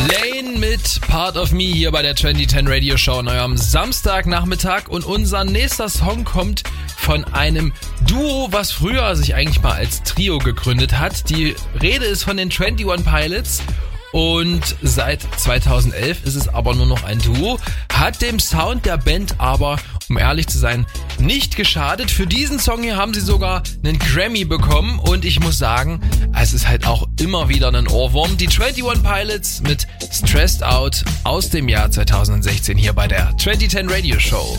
Lane mit Part of Me hier bei der 2010 Radio Show an eurem Samstagnachmittag, und unser nächster Song kommt von einem Duo, was früher sich eigentlich mal als Trio gegründet hat. Die Rede ist von den 21 Pilots. Und seit 2011 ist es aber nur noch ein Duo, hat dem Sound der Band aber, um ehrlich zu sein, nicht geschadet. Für diesen Song hier haben sie sogar einen Grammy bekommen, und ich muss sagen, es ist halt auch immer wieder ein Ohrwurm. Die 21 Pilots mit Stressed Out aus dem Jahr 2016 hier bei der 2010 Radio Show.